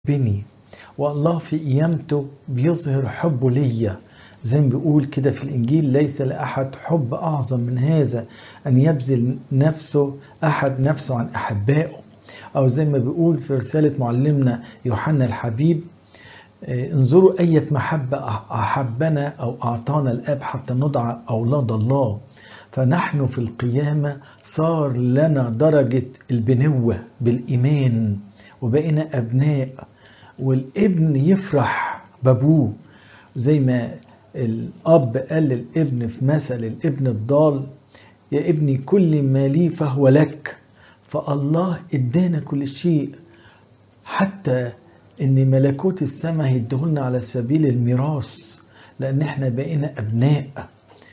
بني، والله في قيامته بيظهر حبه ليا. زي ما بيقول كده في الإنجيل: ليس لأحد حب أعظم من هذا أن يبذل أحد نفسه عن أحبائه. أو زي ما بيقول في رسالة معلمنا يوحنا الحبيب: انظروا أية محبة أحبنا أو أعطانا الآب حتى ندعى أولاد الله. فنحن في القيامة صار لنا درجة البنوة بالإيمان وبقينا أبناء، والابن يفرح بابوه. زي ما الأب قال للابن في مثل الابن الضال: يا ابني كل ما لي فهو لك. فالله ادانا كل شيء، حتى ان ملكوت السماء هيديهولنا على سبيل الميراث، لان احنا بقينا ابناء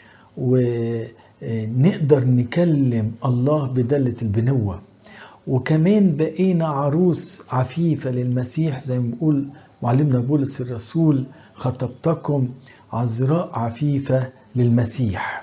ونقدر نكلم الله بدلة البنوة. وكمان بقينا عروس عفيفة للمسيح، زي ما بيقول معلمنا بولس الرسول: خطبتكم عذراء عفيفة للمسيح.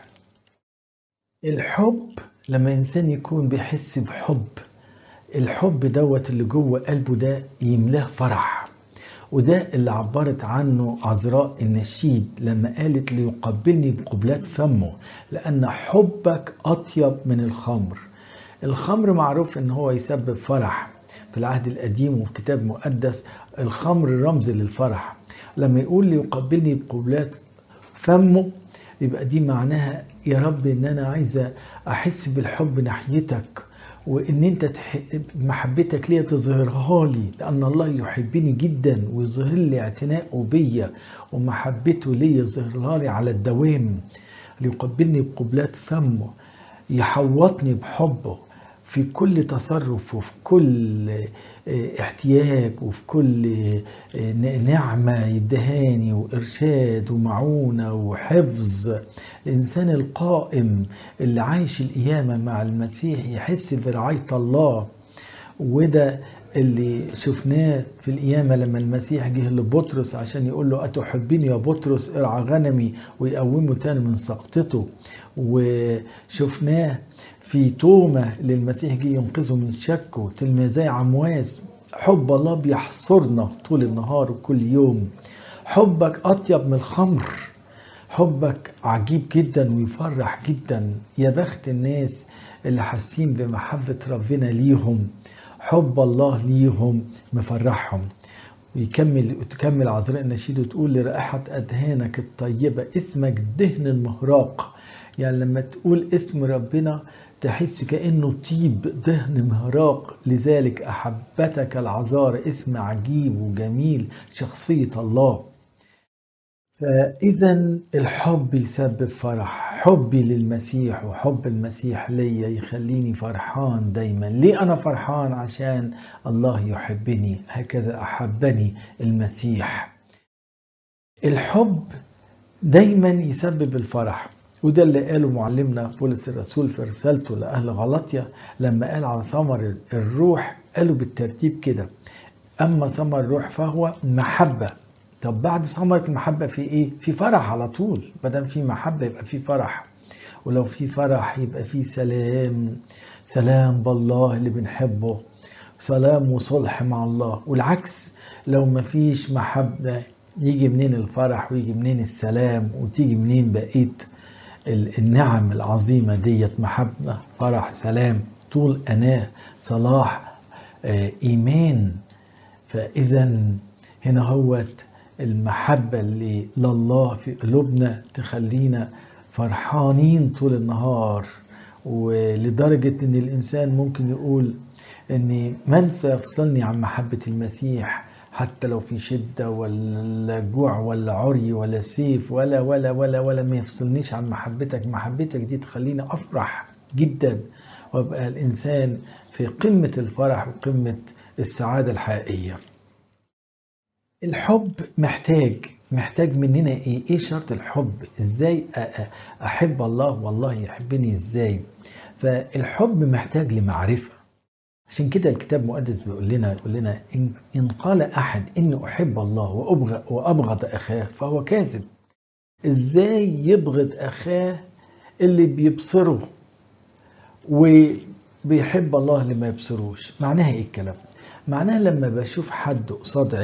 الحب لما إنسان يكون بيحس بحب، الحب دوت اللي جوه قلبه ده يملاه فرح. وده اللي عبرت عنه عذراء النشيد لما قالت: ليقبلني بقبلات فمه لأن حبك أطيب من الخمر. الخمر معروف ان هو يسبب فرح في العهد القديم وفي كتاب مقدس. الخمر رمز للفرح. لما يقول لي يقبلني بقبلات فمه، يبقى دي معناها: يا رب ان انا عايزة احس بالحب ناحيتك، وان انت محبتك ليا تظهرها لي، لان الله يحبني جدا ويظهر لي اعتناءه بيا ومحبته ليا يظهرها لي على الدوام. ليقبلني بقبلات فمه، يحوطني بحبه في كل تصرف وفي كل احتياج وفي كل نعمة يدهاني وإرشاد ومعونة وحفظ. الإنسان القائم اللي عايش القيامة مع المسيح يحس برعاية الله. وده اللي شفناه في القيامة لما المسيح جه لبطرس عشان يقول له: أتحبني يا بطرس؟ ارعى غنمي، ويقومه تاني من سقطته. وشفناه في تومة للمسيح جه ينقذه من شكه، تلميذي عمواس. حب الله بيحصرنا طول النهار وكل يوم. حبك أطيب من الخمر، حبك عجيب جدا ويفرح جدا. يا بخت الناس اللي حاسين بمحبة ربنا ليهم، حب الله ليهم مفرحهم. وتكمل عذراء النشيد وتقول: لرائحة أدهانك الطيبة اسمك دهن المهراق. يعني لما تقول اسم ربنا تحس كأنه طيب دهن مهراق. لذلك أحبتك العذارى، اسم عجيب وجميل، شخصية الله. فإذا الحب يسبب فرح. حبي للمسيح وحب المسيح ليا يخليني فرحان دايما. ليه أنا فرحان؟ عشان الله يحبني هكذا أحبني المسيح. الحب دايما يسبب الفرح، وده اللي قاله معلمنا بولس الرسول في رسالته لأهل غلطية لما قال على ثمر الروح. قالوا بالترتيب كده: أما ثمر الروح فهو محبة. طب بعد ثمرة المحبة في ايه؟ في فرح على طول. مادام في محبة يبقى في فرح، ولو في فرح يبقى في سلام. سلام بالله اللي بنحبه، سلام وصلح مع الله. والعكس، لو ما فيش محبة يجي منين الفرح ويجي منين السلام وتيجي منين بقية النعم العظيمة ديت؟ محبة، فرح، سلام، طول أناة، صلاح، إيمان. فإذا هنا هوت المحبة اللي لله في قلوبنا تخلينا فرحانين طول النهار. ولدرجة ان الانسان ممكن يقول: اني من سيفصلني عن محبة المسيح؟ حتى لو في شدة ولا جوع ولا عري ولا سيف ولا ولا ولا ولا ما يفصلنيش عن محبتك. محبتك دي تخليني افرح جدا وابقى الانسان في قمة الفرح وقمة السعادة الحقيقية. الحب محتاج مننا ايه شرط الحب؟ ازاي احب الله والله يحبني ازاي؟ فالحب محتاج لمعرفة. عشان كده الكتاب المقدس بيقول لنا إن قال أحد إني أحب الله وأبغض أخاه فهو كاذب. إزاي يبغض أخاه اللي بيبصره وبيحب الله اللي ما يبصروش؟ معناها إيه الكلام؟ معناها لما بشوف حد قصاد